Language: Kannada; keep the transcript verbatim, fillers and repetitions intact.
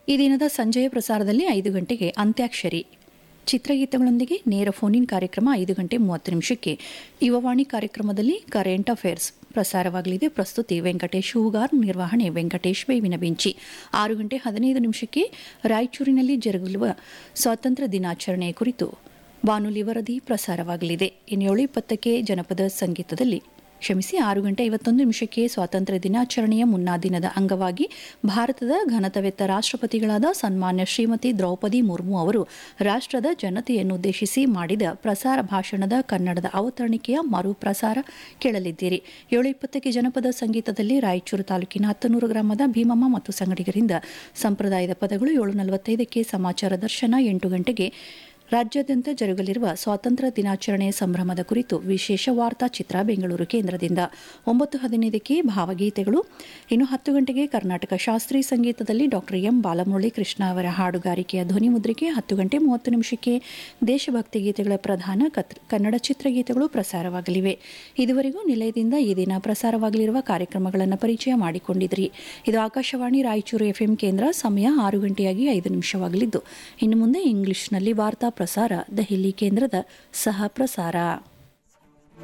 ಈ ದಿನದ ಸಂಜೆಯ ಪ್ರಸಾರದಲ್ಲಿ ಐದು ಗಂಟೆಗೆ ಅಂತ್ಯಾಕ್ಷರಿ ಚಿತ್ರಗೀತೆಗಳೊಂದಿಗೆ ನೇರ ಫೋನ್ ಕಾರ್ಯಕ್ರಮ ಐದು ಗಂಟೆ ಮೂವತ್ತು ನಿಮಿಷಕ್ಕೆ ಯುವವಾಣಿ ಕಾರ್ಯಕ್ರಮದಲ್ಲಿ ಕರೆಂಟ್ ಅಫೇರ್ಸ್ ಪ್ರಸಾರವಾಗಲಿದೆ. ಪ್ರಸ್ತುತಿ ವೆಂಕಟೇಶ್ ಹೂಗಾರ್, ನಿರ್ವಹಣೆ ವೆಂಕಟೇಶ್ ಬೇವಿನ ಬೆಂಚಿ. ಆರು ಗಂಟೆ ಹದಿನೈದು ನಿಮಿಷಕ್ಕೆ ರಾಯಚೂರಿನಲ್ಲಿ ಜರುಗಲಿರುವ ಸ್ವಾತಂತ್ರ್ಯ ದಿನಾಚರಣೆ ಕುರಿತು ಬಾನುಲಿ ವರದಿ ಪ್ರಸಾರವಾಗಲಿದೆ. ಇನ್ನು ಏಳು ಇಪ್ಪತ್ತಕ್ಕೆ ಜನಪದ ಸಂಗೀತದಲ್ಲಿ ಕ್ಷಮಿಸಿ ಆರು ಗಂಟೆ ಐವತ್ತೊಂದು ನಿಮಿಷಕ್ಕೆ ಸ್ವಾತಂತ್ರ್ಯ ದಿನಾಚರಣೆಯ ಮುನ್ನಾ ದಿನದ ಅಂಗವಾಗಿ ಭಾರತದ ಘನತವೆತ್ತ ರಾಷ್ಟ್ರಪತಿಗಳಾದ ಸನ್ಮಾನ್ಯ ಶ್ರೀಮತಿ ದ್ರೌಪದಿ ಮುರ್ಮು ಅವರು ರಾಷ್ಟ್ರದ ಜನತೆಯನ್ನುದ್ದೇಶಿಸಿ ಮಾಡಿದ ಪ್ರಸಾರ ಭಾಷಣದ ಕನ್ನಡದ ಅವತರಣಿಕೆಯ ಮರು ಪ್ರಸಾರ ಕೇಳಲಿದ್ದೀರಿ. ಏಳು ಇಪ್ಪತ್ತಕ್ಕೆ ಜನಪದ ಸಂಗೀತದಲ್ಲಿ ರಾಯಚೂರು ತಾಲೂಕಿನ ಹತ್ತನೂರು ಗ್ರಾಮದ ಭೀಮಮ್ಮ ಮತ್ತು ಸಂಗಡಿಗರಿಂದ ಸಂಪ್ರದಾಯದ ಪದಗಳು. ಏಳು ನಲವತ್ತೈದಕ್ಕೆ ಸಮಾಚಾರ ದರ್ಶನ. ಎಂಟು ಗಂಟೆಗೆ ರಾಜ್ಯಾದ್ಯಂತ ಜರುಗಲಿರುವ ಸ್ವಾತಂತ್ರ್ಯ ದಿನಾಚರಣೆ ಸಂಭ್ರಮದ ಕುರಿತು ವಿಶೇಷ ವಾರ್ತಾ ಚಿತ್ರ ಬೆಂಗಳೂರು ಕೇಂದ್ರದಿಂದ. ಒಂಬತ್ತು ಹದಿನೈದಕ್ಕೆ ಭಾವಗೀತೆಗಳು. ಇನ್ನು ಹತ್ತು ಗಂಟೆಗೆ ಕರ್ನಾಟಕ ಶಾಸ್ತ್ರೀಯ ಸಂಗೀತದಲ್ಲಿ ಡಾಕ್ಟರ್ ಎಂ ಬಾಲಮುರಳಿ ಕೃಷ್ಣ ಅವರ ಹಾಡುಗಾರಿಕೆಯ ಧ್ವನಿ ಮುದ್ರಿಕೆ. ಹತ್ತು ಗಂಟೆ ಮೂವತ್ತು ನಿಮಿಷಕ್ಕೆ ದೇಶಭಕ್ತಿ ಗೀತೆಗಳ ಪ್ರಧಾನ ಕನ್ನಡ ಚಿತ್ರಗೀತೆಗಳು ಪ್ರಸಾರವಾಗಲಿವೆ. ಇದುವರೆಗೂ ನಿಲಯದಿಂದ ಈ ದಿನ ಪ್ರಸಾರವಾಗಲಿರುವ ಕಾರ್ಯಕ್ರಮಗಳನ್ನು ಪರಿಚಯ ಮಾಡಿಕೊಂಡಿದ್ರಿ. ಇದು ಆಕಾಶವಾಣಿ ರಾಯಚೂರು ಎಫ್ಎಂ ಕೇಂದ್ರ. ಸಮಯ ಆರು ಗಂಟೆಯಾಗಿ ಐದು ನಿಮಿಷವಾಗಲಿದ್ದು ಇನ್ನು ಮುಂದೆ ಇಂಗ್ಲಿಷ್ನಲ್ಲಿ ವಾರ್ತಾ ಪ್ರಸಾರ ದೆಹಲಿ ಕೇಂದ್ರದ ಸಹ ಪ್ರಸಾರ.